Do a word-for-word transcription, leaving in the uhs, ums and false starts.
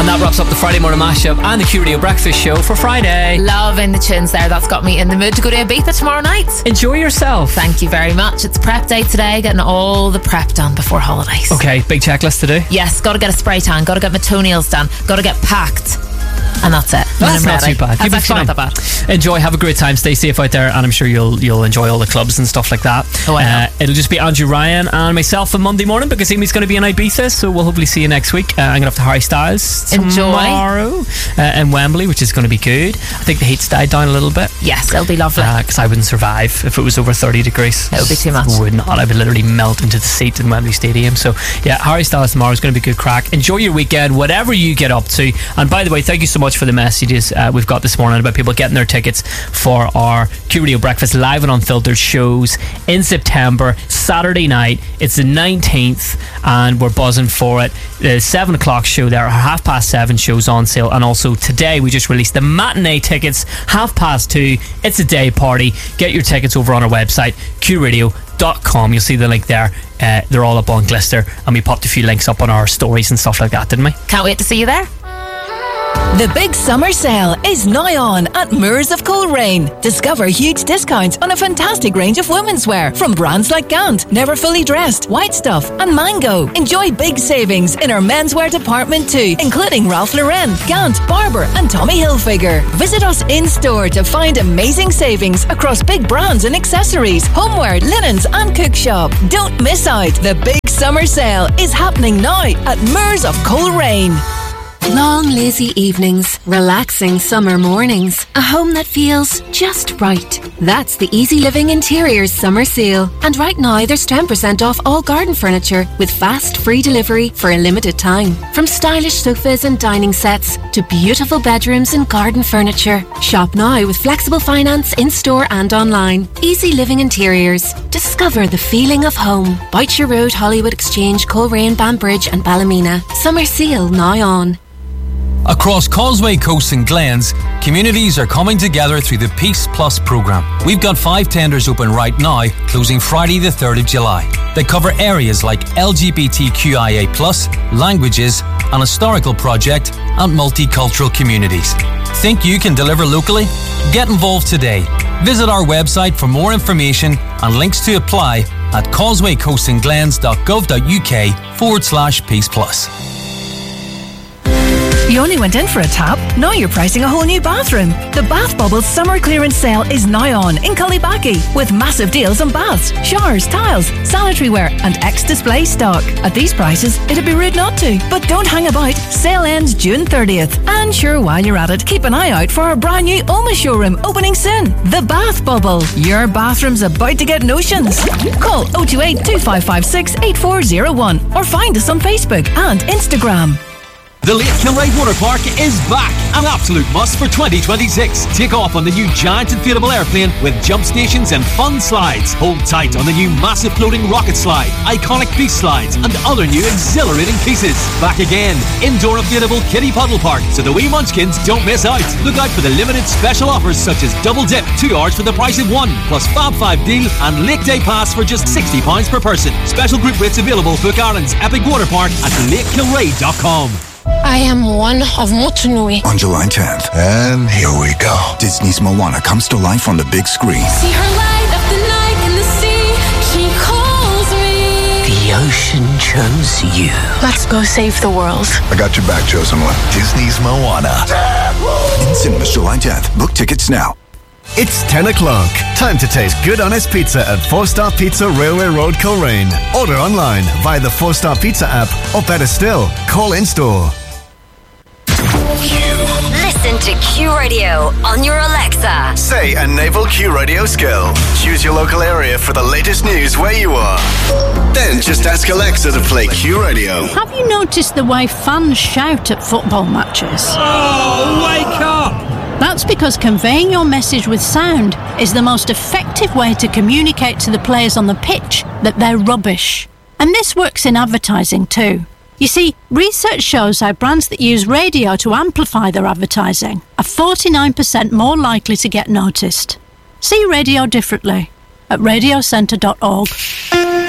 that wraps up the Friday morning mashup and the Q Radio Breakfast Show for Friday. Loving the tunes there. That's got me in the mood to go to Ibiza tomorrow night. Enjoy yourself. Thank you very much. It's prep day today, getting all the prep done before holidays. Okay, big checklist to do. Yes, got to get a spray tan, got to get my toenails done, got to get packed. And that's it. That's not too bad. That's actually not that bad. Enjoy, have a great time, stay safe out there, and I'm sure you'll you'll enjoy all the clubs and stuff like that. Oh, I know. Uh, it'll just be Andrew Ryan and myself on Monday morning because Amy's going to be in Ibiza, so we'll hopefully see you next week. Uh, I'm going to have to Harry Styles Enjoy. tomorrow uh, in Wembley, which is going to be good. I think the heat's died down a little bit. Yes, it'll be lovely. Because uh, I wouldn't survive if it was over thirty degrees. It would be too much. I would not. I would literally melt into the seat in Wembley Stadium. So yeah, Harry Styles tomorrow is going to be good crack. Enjoy your weekend, whatever you get up to. And by the way, thank you so much for the messages uh, we've got this morning about people getting their tickets for our Q Radio Breakfast Live and Unfiltered shows in September, Saturday night. It's the nineteenth and we're buzzing for it. The seven o'clock show there, our half past seven shows on sale, and also today we just released the matinee tickets, half past two. It's a day party. Get your tickets over on our website, q radio dot com. You'll see the link there. Uh, they're all up on Glister, and we popped a few links up on our stories and stuff like that, didn't we? Can't wait to see you there. The big summer sale is now on at Moors of Coleraine. Discover huge discounts on a fantastic range of women's wear from brands like Gant, Never Fully Dressed, White Stuff and Mango. Enjoy big savings in our menswear department too, including Ralph Lauren, Gant, Barber and Tommy Hilfiger. Visit us in-store to find amazing savings across big brands and accessories, homeware, linens and cook shop. Don't miss out. The big summer sale is happening now at Moors of Coleraine. Long, lazy evenings, relaxing summer mornings, a home that feels just right. That's the Easy Living Interiors summer sale. And right now there's ten percent off all garden furniture with fast free delivery for a limited time. From stylish sofas and dining sets to beautiful bedrooms and garden furniture. Shop now with flexible finance in-store and online. Easy Living Interiors. Discover the feeling of home. Boucher Road, Hollywood Exchange, Coleraine, Banbridge and Ballymena. Summer sale now on. Across Causeway Coast and Glens, communities are coming together through the Peace Plus programme. We've got five tenders open right now, closing Friday the third of July. They cover areas like L G B T Q I A plus, languages, an historical project and multicultural communities. Think you can deliver locally? Get involved today. Visit our website for more information and links to apply at causewaycoastandglens.gov.uk forward slash Peace Plus. You only went in for a tap, now you're pricing a whole new bathroom. The Bath Bubbles summer clearance sale is now on in Cullibackie with massive deals on baths, showers, tiles, sanitary ware and ex-display stock. At these prices, it'd be rude not to. But don't hang about, sale ends June thirtieth. And sure, while you're at it, keep an eye out for our brand new Oma showroom opening soon. The Bath Bubble. Your bathroom's about to get notions. Call oh two eight, two five five six, eight four oh one or find us on Facebook and Instagram. The Lake Kilray Water Park is back, an absolute must for twenty twenty-six. Take off on the new giant inflatable airplane with jump stations and fun slides. Hold tight on the new massive floating rocket slide, iconic beach slides and other new exhilarating pieces. Back again, indoor inflatable kiddie puddle park so the wee munchkins don't miss out. Look out for the limited special offers such as double dip, two hours for the price of one, plus Fab five deal and Lake Day Pass for just sixty pounds per person. Special group rates available. Book Ireland's Epic Water Park at lake kilray dot com. I am one of Motunui. On July tenth. And here we go. Disney's Moana comes to life on the big screen. See her light up the night in the sea. She calls me. The ocean chose you. Let's go save the world. I got your back, chosen one. Disney's Moana. In cinemas July tenth. Book tickets now. It's ten o'clock. Time to taste good honest pizza at four star Pizza Railway Road, Coleraine. Order online via the four star Pizza app or better still, call in-store. Listen to Q Radio on your Alexa. Say a naval Q Radio skill. Choose your local area for the latest news where you are. Then just ask Alexa to play Q Radio. Have you noticed the way fans shout at football matches? Oh, wake up! That's because conveying your message with sound is the most effective way to communicate to the players on the pitch that they're rubbish. And this works in advertising too. You see, research shows how brands that use radio to amplify their advertising are forty-nine percent more likely to get noticed. See radio differently at radio centre dot org.